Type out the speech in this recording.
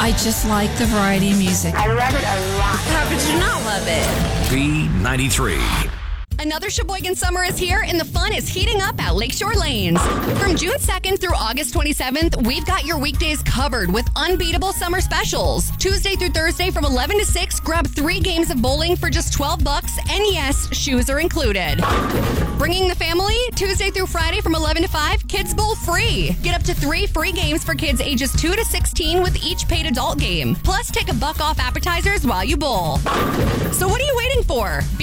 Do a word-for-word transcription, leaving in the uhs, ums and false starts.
I just like the variety of music. I love it a lot. How could you not love it? B ninety-three. Another Sheboygan summer is here, and the fun is heating up at Lakeshore Lanes. From June second through August twenty-seventh, we've got your weekdays covered with unbeatable summer specials. Tuesday through Thursday from eleven to six, grab three games of bowling for just twelve bucks, and yes, shoes are included. Bringing the family, Tuesday through Friday from eleven to five, Kids Bowl free. Get up to three free games for kids ages two to sixteen with each paid adult game. Plus, take a buck off appetizers while you bowl. So what are you waiting for?